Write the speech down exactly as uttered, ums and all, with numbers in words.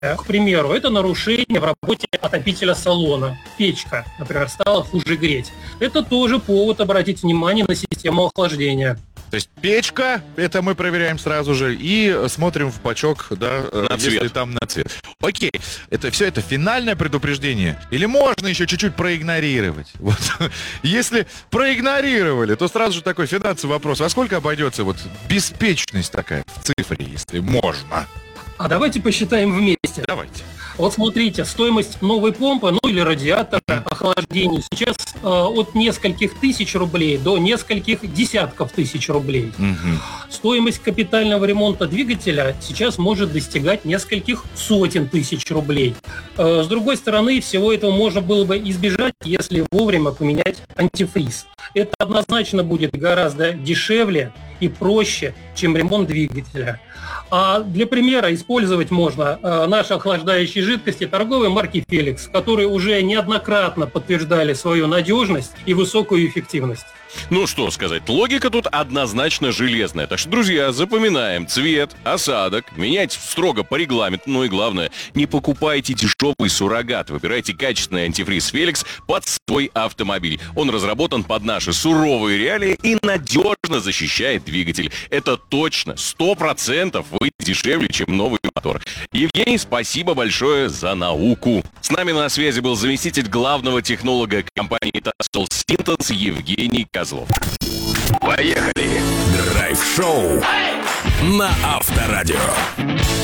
к примеру, это нарушение в работе отопителя салона. Печка, например, стала хуже греть. Это тоже повод обратить внимание на систему охлаждения. То есть печка, это мы проверяем сразу же и смотрим в бачок, да, на если цвет. там на цвет. Окей, это все это финальное предупреждение? Или можно еще чуть-чуть проигнорировать? Вот. Если проигнорировали, то сразу же такой финансовый вопрос. Во сколько обойдется вот беспечность такая в цифре, если можно? А давайте посчитаем вместе. Давайте. Вот смотрите, стоимость новой помпы, ну или радиатора охлаждения сейчас э, от нескольких тысяч рублей до нескольких десятков тысяч рублей. Угу. Стоимость капитального ремонта двигателя сейчас может достигать нескольких сотен тысяч рублей. Э, с другой стороны, всего этого можно было бы избежать, если вовремя поменять антифриз. Это однозначно будет гораздо дешевле и проще, чем ремонт двигателя. А для примера использовать можно э, наши охлаждающие жидкости торговой марки «Феликс», которые уже неоднократно подтверждали свою надежность и высокую эффективность. Ну что сказать, логика тут однозначно железная. Так что, друзья, запоминаем: цвет, осадок, менять строго по регламенту. Ну и главное, не покупайте дешевый суррогат. Выбирайте качественный антифриз «Феликс» под свой автомобиль. Он разработан под наши суровые реалии и надежно защищает двигатель. Это точно, сто процентов выйдет дешевле, чем новый мотор. Евгений, спасибо большое за науку. С нами на связи был заместитель главного технолога компании «Тосол Синтез» Евгений Козлов. Поехали! Драйв-шоу на Авторадио.